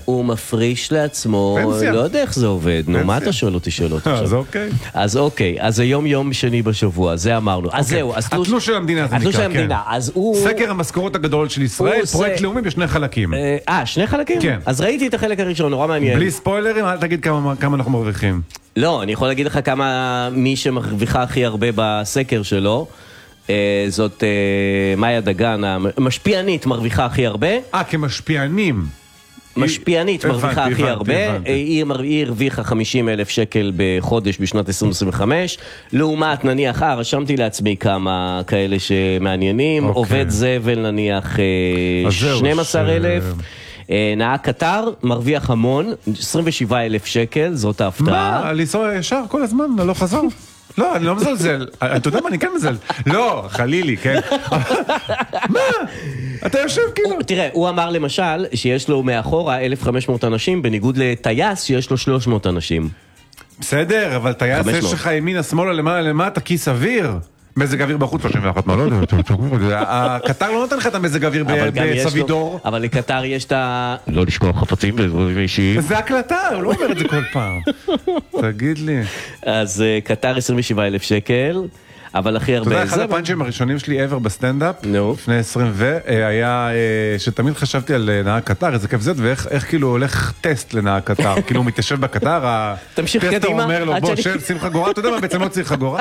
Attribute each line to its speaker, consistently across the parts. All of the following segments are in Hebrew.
Speaker 1: הוא מפריש לעצמו, לא יודע איך זה עובד. נו, מה אתה שואל אותי שאלות עכשיו? אז אוקיי. אז היום יום שני בשבוע, זה אמרנו. אז זהו.
Speaker 2: התלוש של המדינה זה נקרא, כן. סקר המשכורות הגדול של ישראל, פרויקט לאומי בשני חלקים.
Speaker 1: שני חלקים?
Speaker 2: כן.
Speaker 1: אז ראיתי את החלק הראשון, נורא מעניין.
Speaker 2: בלי ספוילרים, אל תגיד כמה אנחנו מרוויחים.
Speaker 1: לא, אני יכול להגיד לך כמה מי שמרוויחה הכי הרבה בסקר שלו, זאת מאיה דגן, המשפיענית מרוויחה הכי הרבה.
Speaker 2: כמשפיענים.
Speaker 1: משפיענית מרוויחה הכי הרבה, היא הרוויחה 50,000 שקל בחודש בשנת 2025, לעומת נניח, רשמתי לעצמי כמה כאלה שמעניינים, עובד זבל נניח 12,000, נהג קטר מרוויח המון, 27,000 שקל, זאת ההפתעה.
Speaker 2: מה? לנסוע ישר כל הזמן, לא חזור? לא, אני לא מזלזל. אתה יודע מה, אני כן מזלזל. לא, חלילי, כן. מה? אתה יושב כאילו.
Speaker 1: תראה, הוא אמר למשל שיש לו מאחורה 1,500 אנשים, בניגוד לטייס שיש לו 300 אנשים.
Speaker 2: בסדר, אבל טייס יש לך ימינה, שמאלה, למעלה, למטה, כיס אוויר. מזג אוויר בחוץ 31 מעלות. הקטר לא נותן לך את המזג אוויר בסבידור.
Speaker 1: אבל לקטר יש את ה... לא לשכוח חפצים ודברים אישיים.
Speaker 2: זה הקלטה, הוא לא אומר את זה כל פעם. תגיד לי.
Speaker 1: אז קטר 27,000 שקל. אבל הכי הרבה...
Speaker 2: אתה יודע, אחד הפאנצ'ים הראשונים שלי ever בסטנדאפ, לפני 20 היה שתמיד חשבתי על נהג קטר, איזה כיף זה, ואיך כאילו הולך טסט לנהג קטר, כאילו הוא מתיישב בקטר, הטסטר אומר לו, בוא, שב, שים חגורה, אתה יודע מה, בעצם לא צריך חגורה.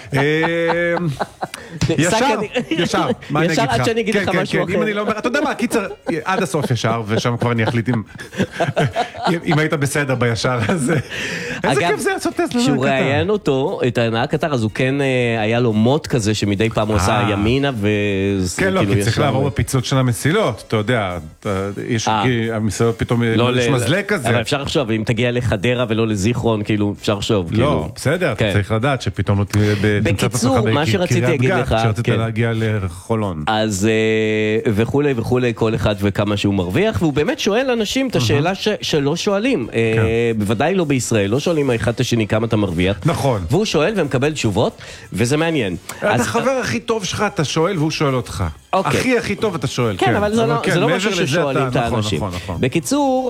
Speaker 2: ישר, מה אני אגיד לך?
Speaker 1: ישר עד שאני אגיד לך משהו אחר.
Speaker 2: אם אני לא אומר, אתה יודע מה, קיצר, עד הסוף ישר, ושם כבר אני אחליט אם היית בסדר בישר הזה. איזה כיף זה לעשות טסט לנהג קטר.
Speaker 1: כשהוא ראיין אותו, את הנהג קטר, אז הוא כן היה לו מוט כזה שמדי פעם הוא עושה ימינה
Speaker 2: כן, לא, כי צריך לעבור בפיצות של המסילות, אתה יודע, יש המסילות פתאום יש מזלג כזה.
Speaker 1: אבל אפשר לחשוב, אם תגיע לחדרה ולא לזיכרון, כאילו, אפשר לחשוב.
Speaker 2: לא, בסדר, אתה צריך לדעת שפתאום לא תהיה
Speaker 1: בקיצור, מה שרציתי להגיד לך,
Speaker 2: כשרצית להגיע לחולון.
Speaker 1: אז וכולי וכולי, כל אחד וכמה שהוא מרוויח, והוא באמת שואל אנשים את השאלה שלא שואלים, בוודאי לא בישראל, לא שואלים אחד את השני כמה אתה מרוויח.
Speaker 2: נכון.
Speaker 1: והוא שואל ומקבל תשובות, וזה מעניין.
Speaker 2: אתה החבר הכי טוב שלך, אתה שואל והוא שואל אותך. הכי טוב אתה שואל.
Speaker 1: כן, אבל זה לא משהו ששואלים את האנשים. בקיצור,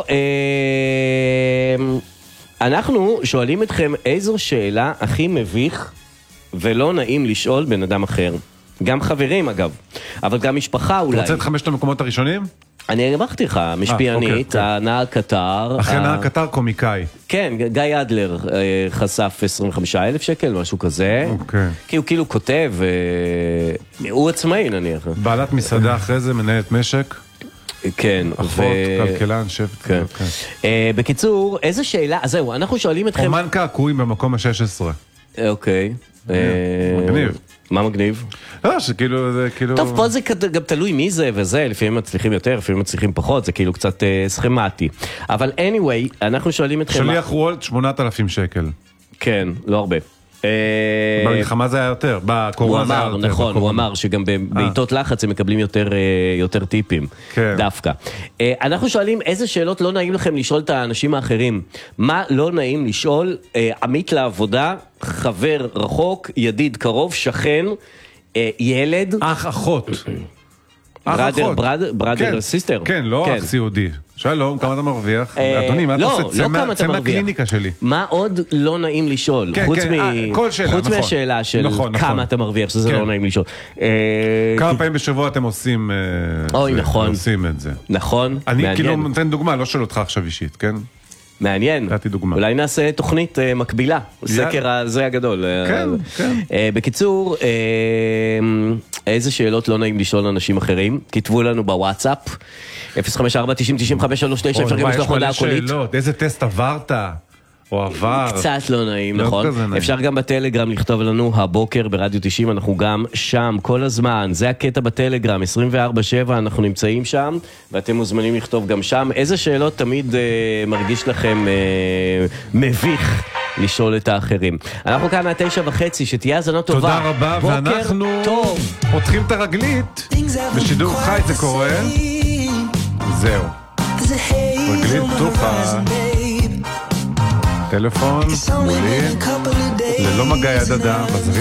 Speaker 1: אנחנו שואלים אתכם איזו שאלה הכי מביך ולא נעים לשאול בן אדם אחר. גם חברים אגב, אבל גם משפחה אולי.
Speaker 2: אתה רוצה את 5 המקומות הראשונים?
Speaker 1: אני אמרתי לך, משפיענית, הנהג קטר.
Speaker 2: אחרי נהג קטר קומיקאי.
Speaker 1: כן, גיא אדלר חשף 25,000 שקל, משהו כזה. כי הוא כאילו כותב, הוא עצמאי נניח.
Speaker 2: בעלת מסעדה אחרי זה, מנהלת משק.
Speaker 1: כן.
Speaker 2: אחות, כלכלן, שפט.
Speaker 1: בקיצור, איזה שאלה, אז זהו, אנחנו שואלים אתכם...
Speaker 2: אומן קעקועים במקום ה-16.
Speaker 1: אוקיי.
Speaker 2: מגניב.
Speaker 1: מה מגניב?
Speaker 2: לא, שכאילו זה כאילו...
Speaker 1: טוב, פה זה גם תלוי מי זה וזה, לפעמים מצליחים יותר, לפעמים מצליחים פחות, זה כאילו קצת סכמטי. אבל anyway, אנחנו שואלים אתכם...
Speaker 2: שליח וולט 8,000 שקל.
Speaker 1: כן, לא הרבה.
Speaker 2: במלחמה זה היה יותר, בקורונה זה היה יותר.
Speaker 1: נכון, הוא אמר שגם בעיתות לחץ הם מקבלים יותר טיפים, דווקא. אנחנו שואלים איזה שאלות לא נעים לכם לשאול את האנשים האחרים. מה לא נעים לשאול עמית לעבודה, חבר רחוק, ידיד קרוב, שכן, ילד.
Speaker 2: אחות.
Speaker 1: בראדר סיסטר.
Speaker 2: כן, לא אח סיעודי. שלום, כמה אתה מרוויח? אדוני, מה אתה עושה? צא מהקליניקה שלי.
Speaker 1: מה עוד לא נעים לשאול? חוץ מהשאלה של כמה אתה מרוויח, שזה לא נעים לשאול.
Speaker 2: כמה פעמים בשבוע אתם עושים את זה?
Speaker 1: נכון,
Speaker 2: אני כאילו נותן דוגמה, לא שואל אותך עכשיו אישית, כן?
Speaker 1: מעניין, אולי נעשה תוכנית מקבילה, סקר הזה הגדול.
Speaker 2: כן, כן.
Speaker 1: בקיצור, איזה שאלות לא נעים לשאול אנשים אחרים? כתבו לנו בוואטסאפ, 054-90-95-39, אפשר גם לשלוח הודעה קולית.
Speaker 2: איזה טסט עברת? או עבר.
Speaker 1: קצת לא נעים, נכון? אפשר גם בטלגרם לכתוב לנו הבוקר ברדיו 90, אנחנו גם שם כל הזמן, זה הקטע בטלגרם, 24/7 אנחנו נמצאים שם, ואתם מוזמנים לכתוב גם שם. איזה שאלות תמיד מרגיש לכם מביך לשאול את האחרים? אנחנו כאן 9:30, שתהיה האזנה טובה.
Speaker 2: תודה רבה, ואנחנו פותחים את הרגלית, בשידור חי זה קורה. זהו. רגלית פתוחה. טלפון מולי, ללא מגע יד אדם,